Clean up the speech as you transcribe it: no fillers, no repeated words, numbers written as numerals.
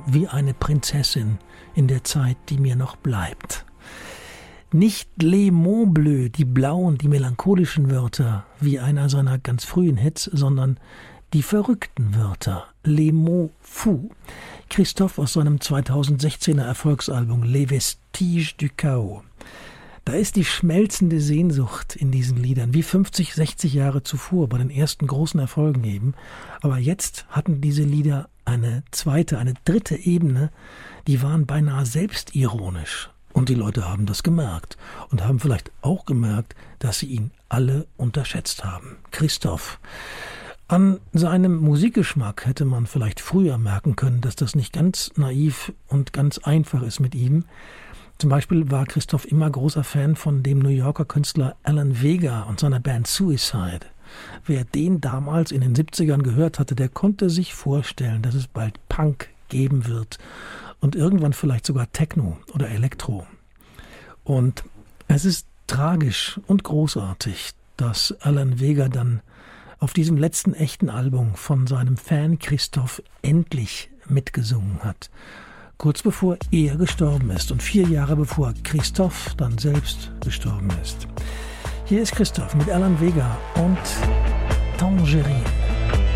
wie eine Prinzessin in der Zeit, die mir noch bleibt. Nicht les mots bleus, die blauen, die melancholischen Wörter, wie einer seiner ganz frühen Hits, sondern die verrückten Wörter, les mots fous. Christoph aus seinem 2016er Erfolgsalbum Les Vestiges du Chaos. Da ist die schmelzende Sehnsucht in diesen Liedern, wie 50, 60 Jahre zuvor bei den ersten großen Erfolgen eben. Aber jetzt hatten diese Lieder eine zweite, eine dritte Ebene, die waren beinahe selbstironisch. Und die Leute haben das gemerkt und haben vielleicht auch gemerkt, dass sie ihn alle unterschätzt haben. Christoph. An seinem Musikgeschmack hätte man vielleicht früher merken können, dass das nicht ganz naiv und ganz einfach ist mit ihm. Zum Beispiel war Christoph immer großer Fan von dem New Yorker Künstler Alan Vega und seiner Band Suicide. Wer den damals in den 70ern gehört hatte, der konnte sich vorstellen, dass es bald Punk geben wird und irgendwann vielleicht sogar Techno oder Elektro. Und es ist tragisch und großartig, dass Alan Vega dann auf diesem letzten echten Album von seinem Fan Christoph endlich mitgesungen hat. Kurz bevor er gestorben ist und 4 Jahre bevor Christoph dann selbst gestorben ist. Hier ist Christoph mit Alan Vega und Tangerine.